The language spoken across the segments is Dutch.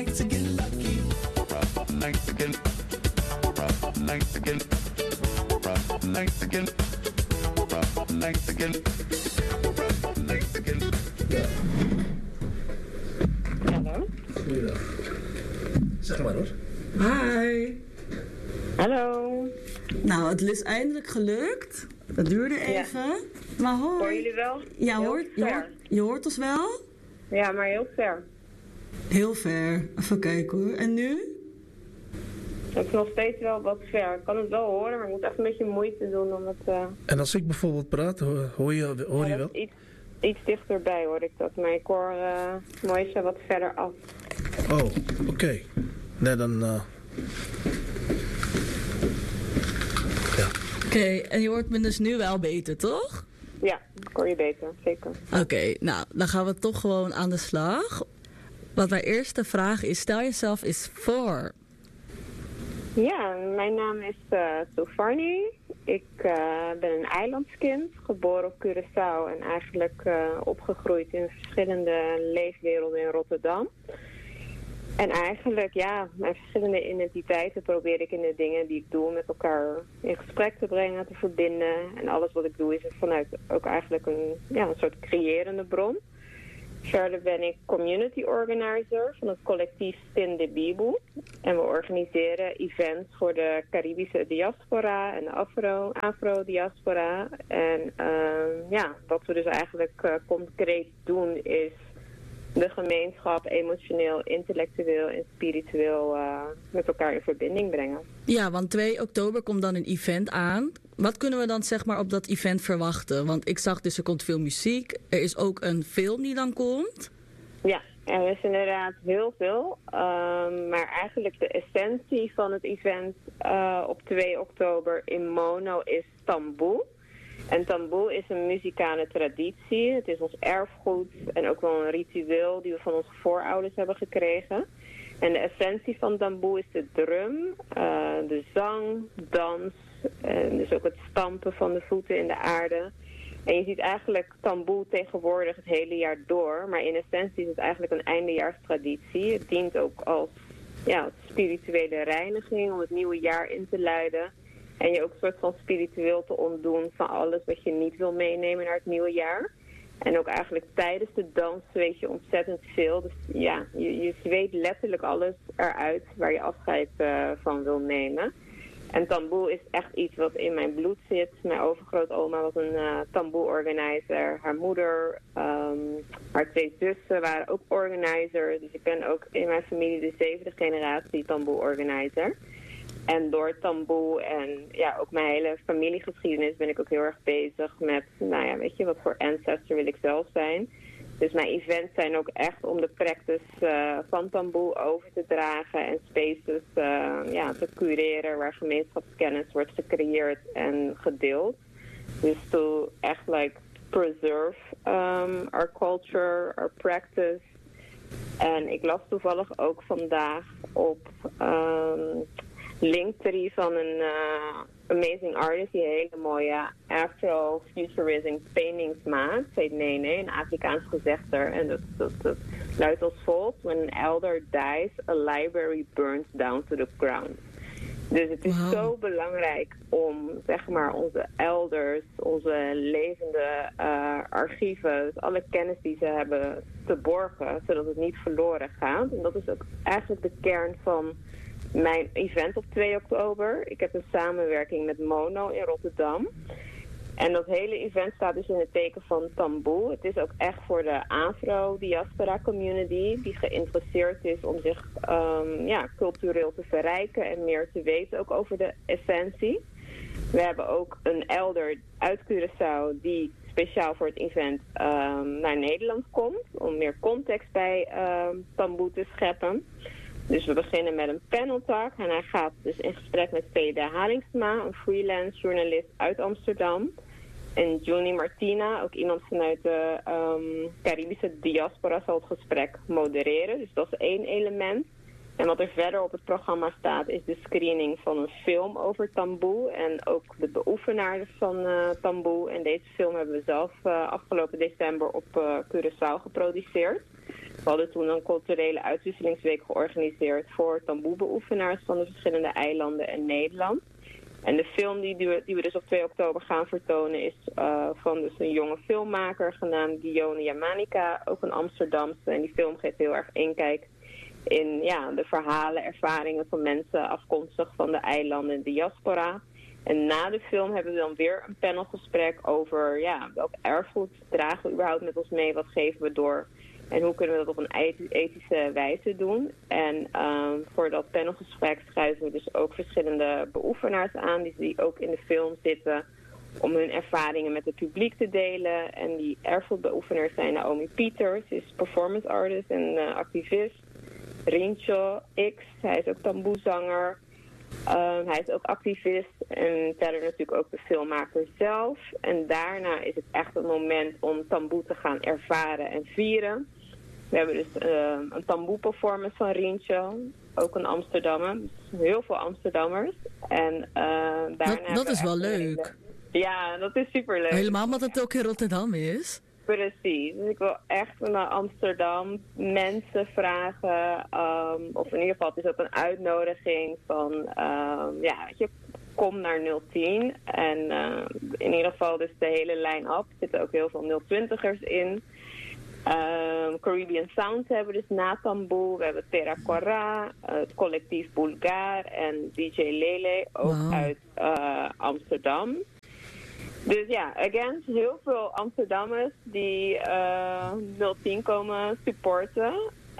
Hallo. Goeiedag. Zeg maar hoor. Hi. Hallo. Nou, het is eindelijk gelukt. Dat duurde even. Maar hoi. Hoor jullie wel? Ja, Heel ver. je hoort ons wel? Ja, maar heel ver. Heel ver. Even kijken hoor. En nu? Het is nog steeds wel wat ver. Ik kan het wel horen, maar ik moet echt een beetje moeite doen om het... En als ik bijvoorbeeld praat, hoor je wel? Iets dichterbij hoor ik dat, maar ik hoor Moïse wat verder af. Oh, oké. Nee, dan... Ja. Oké, en je hoort me dus nu wel beter, toch? Ja, ik hoor je beter, zeker. Oké, nou, dan gaan we toch gewoon aan de slag. Wat mijn eerste vraag is, stel jezelf eens voor. Ja, mijn naam is Sofarni. Ik ben een eilandskind, geboren op Curaçao en eigenlijk opgegroeid in verschillende leefwerelden in Rotterdam. En eigenlijk, ja, mijn verschillende identiteiten probeer ik in de dingen die ik doe met elkaar in gesprek te brengen, te verbinden. En alles wat ik doe is vanuit ook eigenlijk een soort creërende bron. Verder ben ik community organizer van het collectief Sin de Bibu. En we organiseren events voor de Caribische diaspora en de Afro-diaspora. En wat we dus eigenlijk concreet doen is de gemeenschap emotioneel, intellectueel en spiritueel met elkaar in verbinding brengen. Ja, want 2 oktober komt dan een event aan. Wat kunnen we dan zeg maar op dat event verwachten? Want ik zag dus er komt veel muziek. Er is ook een film die dan komt. Ja, er is inderdaad heel veel. Maar eigenlijk de essentie van het event op 2 oktober in Mono is Tamboe. En Tamboe is een muzikale traditie. Het is ons erfgoed en ook wel een ritueel die we van onze voorouders hebben gekregen. En de essentie van Tamboe is de drum, de zang, dans en dus ook het stampen van de voeten in de aarde. En je ziet eigenlijk Tamboe tegenwoordig het hele jaar door. Maar in essentie is het eigenlijk een eindejaarstraditie. Het dient ook als spirituele reiniging om het nieuwe jaar in te luiden. En je ook een soort van spiritueel te ontdoen van alles wat je niet wil meenemen naar het nieuwe jaar. En ook eigenlijk tijdens de dans zweet je ontzettend veel. Dus ja, je zweet letterlijk alles eruit waar je afscheid van wil nemen. En Tamboe is echt iets wat in mijn bloed zit. Mijn overgrootoma was een Tamboe-organizer. Haar moeder, haar 2 zussen waren ook organizer. Dus ik ben ook in mijn familie de 7e generatie Tamboe-organizer. En door Tamboe en ook mijn hele familiegeschiedenis ben ik ook heel erg bezig met, wat voor ancestor wil ik zelf zijn. Dus mijn events zijn ook echt om de practice van Tamboe over te dragen en spaces te cureren waar gemeenschapskennis wordt gecreëerd en gedeeld. Dus to echt preserve our culture, our practice. En ik las toevallig ook vandaag op Linktree van een amazing artist die hele mooie Afro-futurism paintings maakt. Ze heet Nene, een Afrikaans gezegder. En dat luidt als volgt: When an elder dies, a library burns down to the ground. Dus het is zo belangrijk om, onze elders, onze levende archieven, dus alle kennis die ze hebben, te borgen, zodat het niet verloren gaat. En dat is ook eigenlijk de kern van mijn event op 2 oktober. Ik heb een samenwerking met Mono in Rotterdam. En dat hele event staat dus in het teken van Tamboe. Het is ook echt voor de Afro-diaspora community die geïnteresseerd is om zich cultureel te verrijken en meer te weten ook over de essentie. We hebben ook een elder uit Curaçao die speciaal voor het event naar Nederland komt om meer context bij Tamboe te scheppen. Dus we beginnen met een panel talk en hij gaat dus in gesprek met Veda Halingsma, een freelance journalist uit Amsterdam. En Juni Martina, ook iemand vanuit de Caribische diaspora, zal het gesprek modereren. Dus dat is 1 element. En wat er verder op het programma staat is de screening van een film over Tamboe en ook de beoefenaars van Tamboe. En deze film hebben we zelf afgelopen december op Curaçao geproduceerd. We hadden toen een culturele uitwisselingsweek georganiseerd voor tamboe-beoefenaars van de verschillende eilanden en Nederland. En de film die we dus op 2 oktober gaan vertonen is van dus een jonge filmmaker genaamd Guione Jamanica, ook een Amsterdamse. En die film geeft heel erg inkijk in de verhalen, ervaringen van mensen afkomstig van de eilanden en diaspora. En na de film hebben we dan weer een panelgesprek over welk erfgoed dragen we überhaupt met ons mee, wat geven we door en hoe kunnen we dat op een ethische wijze doen. En voor dat panelgesprek schuiven we dus ook verschillende beoefenaars aan die ook in de film zitten om hun ervaringen met het publiek te delen. En die erfgoedbeoefenaars zijn Naomi Pieters, is performance artist en activist. Rincho X, hij is ook tamboezanger. Hij is ook activist en verder natuurlijk ook de filmmaker zelf. En daarna is het echt een moment om tamboe te gaan ervaren en vieren. We hebben dus een tamboe-performance van Rincho, ook een Amsterdammer. Heel veel Amsterdammers. En daarna dat is wel leuk. Ja, dat is superleuk. Helemaal omdat het ook in Rotterdam is. Precies. Dus ik wil echt naar Amsterdam mensen vragen. Of in ieder geval, het is ook een uitnodiging van... kom naar 010. En in ieder geval dus de hele line-up. Er zitten ook heel veel 020ers in. Caribbean Sounds hebben we dus na tamboe. We hebben Terra Cora, het collectief Bulgar en DJ Lele, ook uit Amsterdam. Dus again, heel veel Amsterdammers die 010 komen supporten.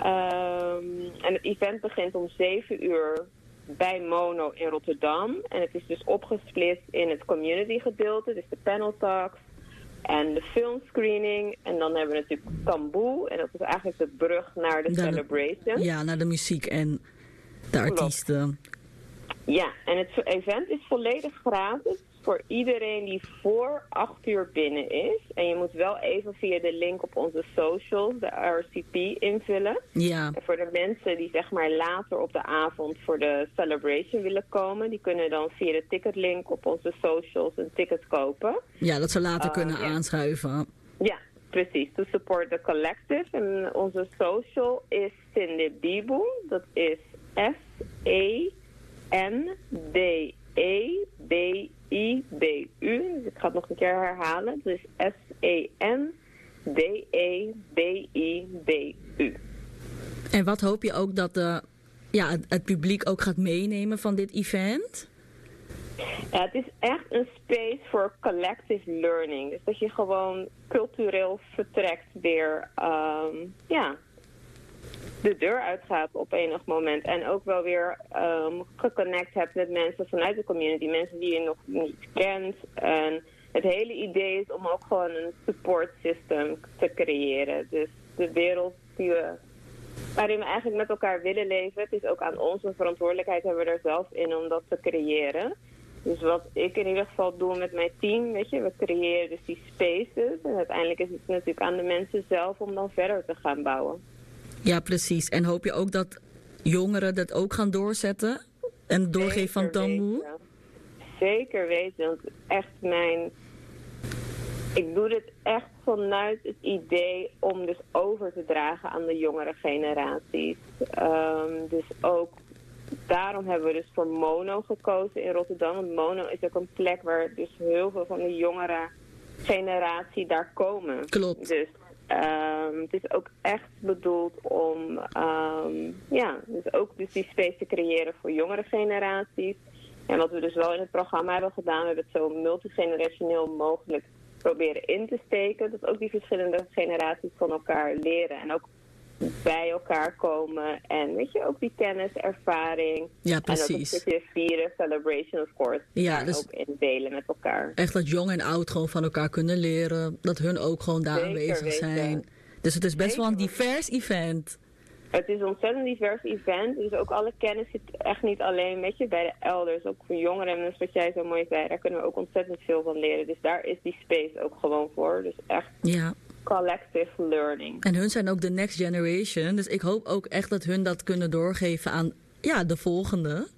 En het event begint om 7 uur bij Mono in Rotterdam. En het is dus opgesplitst in het community gedeelte, dus de panel talks en de filmscreening. En dan hebben we natuurlijk tamboe. En dat is eigenlijk de brug naar de celebration. Ja, naar de muziek en de artiesten. Ja, en het event is volledig gratis voor iedereen die voor 8 uur binnen is. En je moet wel even via de link op onze socials, de RCP, invullen. Ja. En voor de mensen die zeg maar later op de avond voor de celebration willen komen, die kunnen dan via de ticketlink op onze socials een ticket kopen. Ja, dat ze later kunnen aanschuiven. Ja, precies. To support the collective. En onze social is Sindibibu. Dat is SENDEBIBU. Dus ik ga het nog een keer herhalen. Dat is SENDEBIBU. En wat hoop je ook dat het publiek ook gaat meenemen van dit event? Ja, het is echt een space voor collective learning. Dus dat je gewoon cultureel vertrekt weer de deur uitgaat op enig moment. En ook wel weer geconnect hebt met mensen vanuit de community. Mensen die je nog niet kent. En het hele idee is om ook gewoon een support system te creëren. Dus de wereld waarin we eigenlijk met elkaar willen leven. Het is ook aan onze verantwoordelijkheid, hebben we er zelf in om dat te creëren. Dus wat ik in ieder geval doe met mijn team, we creëren dus die spaces. En uiteindelijk is het natuurlijk aan de mensen zelf om dan verder te gaan bouwen. Ja, precies. En hoop je ook dat jongeren dat ook gaan doorzetten? En doorgeven van tamboe? Zeker weten. Want echt ik doe dit echt vanuit het idee om dus over te dragen aan de jongere generaties. Dus ook daarom hebben we dus voor Mono gekozen in Rotterdam. Want Mono is ook een plek waar dus heel veel van de jongere generatie daar komen. Klopt. Dus het is ook echt bedoeld om dus ook dus die space te creëren voor jongere generaties. En wat we dus wel in het programma hebben gedaan, we hebben het zo multigenerationeel mogelijk proberen in te steken. Dat ook die verschillende generaties van elkaar leren en ook bij elkaar komen. En ook die kennis, ervaring. Ja, precies. En ook een stukje vieren, celebration of course. Ja, dus ook in delen met elkaar. Echt dat jong en oud gewoon van elkaar kunnen leren. Dat hun ook gewoon daar aanwezig zijn. Dus het is best wel een divers event. Het is een ontzettend divers event. Dus ook alle kennis zit echt niet alleen bij de elders. Ook voor jongeren. En dus wat jij zo mooi zei, daar kunnen we ook ontzettend veel van leren. Dus daar is die space ook gewoon voor. Dus echt collective learning. En hun zijn ook de next generation. Dus ik hoop ook echt dat hun dat kunnen doorgeven aan de volgende.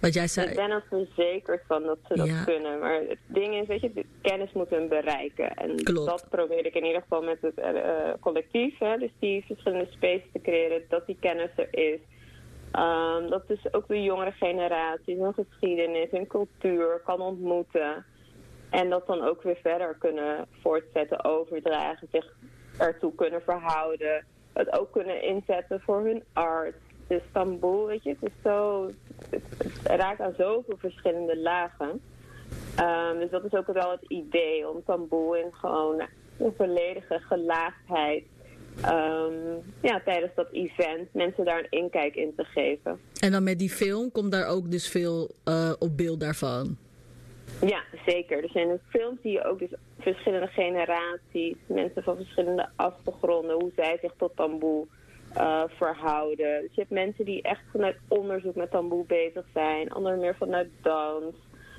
Wat jij zei. Ik ben er verzekerd van dat ze dat Ja. kunnen. Maar het ding is, weet je, de kennis moet hun bereiken. En Klopt. dat probeer ik in ieder geval met het collectief. Hè, dus die verschillende spaces te creëren, dat die kennis er is. Dat dus ook de jongere generatie hun geschiedenis, hun cultuur kan ontmoeten. En dat dan ook weer verder kunnen voortzetten, overdragen, zich ertoe kunnen verhouden. Het ook kunnen inzetten voor hun art. Dus tamboe, weet je, het is zo, het raakt aan zoveel verschillende lagen. Dus dat is ook wel het idee om tamboe in gewoon een volledige gelaagdheid tijdens dat event mensen daar een inkijk in te geven. En dan met die film komt daar ook dus veel op beeld daarvan. Ja, zeker. Er zijn films die je ook dus verschillende generaties, mensen van verschillende achtergronden, hoe zij zich tot tamboe verhouden. Dus je hebt mensen die echt vanuit onderzoek met tamboe bezig zijn, anderen meer vanuit dans.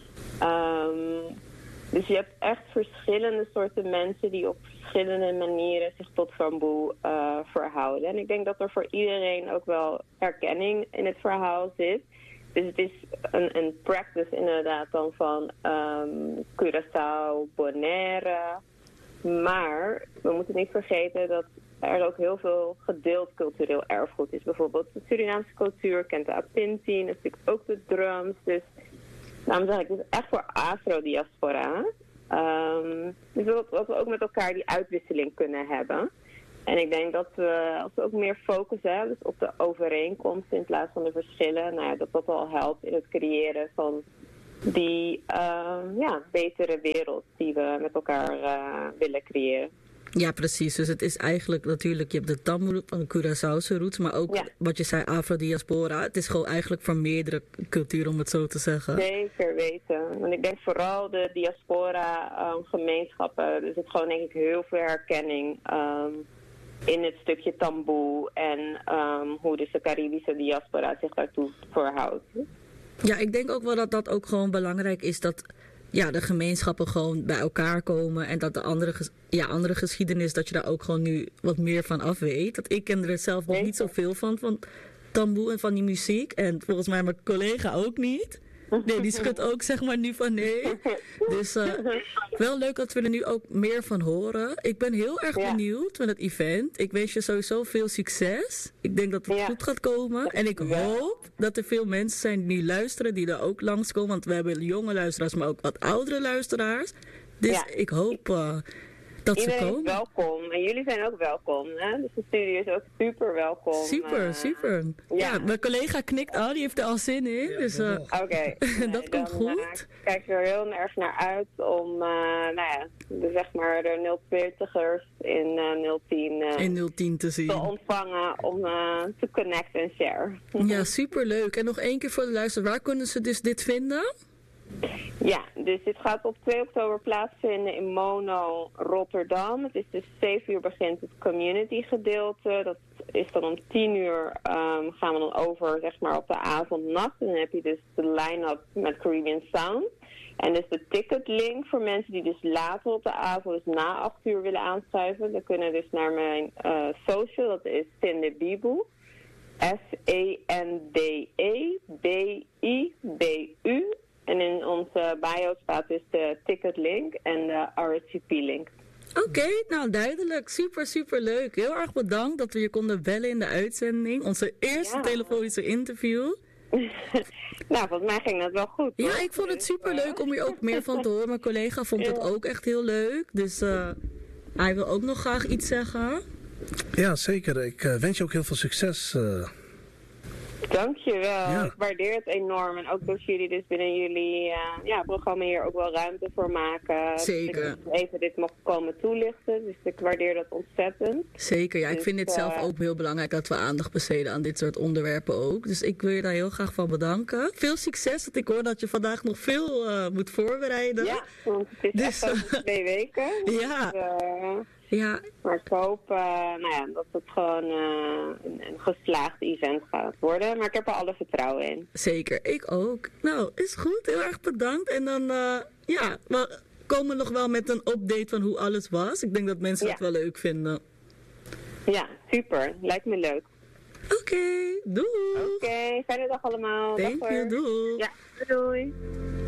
Dus je hebt echt verschillende soorten mensen die op verschillende manieren zich tot tamboe verhouden. En ik denk dat er voor iedereen ook wel herkenning in het verhaal zit. Dus het is een practice inderdaad dan van Curaçao, Bonaire. Maar we moeten niet vergeten dat er ook heel veel gedeeld cultureel erfgoed is. Bijvoorbeeld de Surinaamse cultuur kent de apinti, natuurlijk ook de drums. Dus daarom zeg ik, het is echt voor Afro-diaspora. Dus dat we ook met elkaar die uitwisseling kunnen hebben. En ik denk dat we, als we ook meer focussen dus op de overeenkomsten in plaats van de verschillen, dat al helpt in het creëren van die betere wereld die we met elkaar willen creëren. Ja, precies. Dus het is eigenlijk natuurlijk, je hebt de tamboe van de Curaçaose roots, maar ook wat je zei, Afro-diaspora. Het is gewoon eigenlijk van meerdere culturen, om het zo te zeggen. Zeker weten. Want ik denk vooral de diaspora gemeenschappen, er zit gewoon denk ik heel veel herkenning in het stukje tamboe en hoe dus de Caribische diaspora zich daartoe verhoudt. Ja, ik denk ook wel dat dat ook gewoon belangrijk is, dat de gemeenschappen gewoon bij elkaar komen en dat de andere geschiedenis, dat je daar ook gewoon nu wat meer van af weet. Dat ik ken er zelf nog niet zoveel van tamboe en van die muziek. En volgens mij mijn collega ook niet. Nee, die schudt ook zeg maar nu van nee. Dus wel leuk dat we er nu ook meer van horen. Ik ben heel erg benieuwd van het event. Ik wens je sowieso veel succes. Ik denk dat het goed gaat komen. En ik hoop dat er veel mensen zijn die luisteren, die er ook langskomen. Want we hebben jonge luisteraars, maar ook wat oudere luisteraars. Dus ik hoop dat iedereen ze komen. Is welkom. En jullie zijn ook welkom. Hè? Dus de studio is ook super welkom. Super. Ja, mijn collega knikt al, die heeft er al zin in. Ja, dus Oké. dat komt goed. Kijk er heel erg naar uit om zeg maar de 040ers in 010 in 010 te zien. te ontvangen om te connecten en share. Ja, superleuk. En nog één keer voor de luisteraar, waar kunnen ze dus dit vinden? Ja, dus dit gaat op 2 oktober plaatsvinden in Mono, Rotterdam. Het is dus 7 uur begint het community gedeelte. Dat is dan om 10 uur gaan we dan over zeg maar op de avond-nacht. En dan heb je dus de line-up met Caribbean Sound. En dus de ticketlink voor mensen die dus later op de avond, dus na 8 uur willen aanschuiven. Dan kunnen dus naar mijn social, dat is Sendebibu. Sendebibu. En in onze bio staat dus de ticketlink en de RSVP-link. Oké, nou duidelijk. Super leuk. Heel erg bedankt dat we je konden bellen in de uitzending. Onze eerste telefonische interview. Nou, volgens mij ging dat wel goed. Ja, hoor. ik vond het super leuk om hier ook meer van te horen. Mijn collega vond het ook echt heel leuk. Dus hij wil ook nog graag iets zeggen. Ja, zeker. Ik wens je ook heel veel succes. Dankjewel. Ja. Ik waardeer het enorm. En ook dat jullie dus binnen jullie programma hier ook wel ruimte voor maken. Zeker. Dat ik even dit mocht komen toelichten. Dus ik waardeer dat ontzettend. Zeker, ja. Ik vind dit zelf ook heel belangrijk dat we aandacht besteden aan dit soort onderwerpen ook. Dus ik wil je daar heel graag van bedanken. Veel succes, want ik hoor dat je vandaag nog veel moet voorbereiden. Ja, want het is echt over 2 weken. Ja. Dus, ja. Maar ik hoop dat het gewoon een geslaagd event gaat worden. Maar ik heb er alle vertrouwen in. Zeker, ik ook. Nou, is goed. Heel erg bedankt. En dan, we komen nog wel met een update van hoe alles was. Ik denk dat mensen dat wel leuk vinden. Ja, super. Lijkt me leuk. Oké, doei. Oké, fijne dag allemaal. Thank Dag you, hoor. doei. Ja, doei.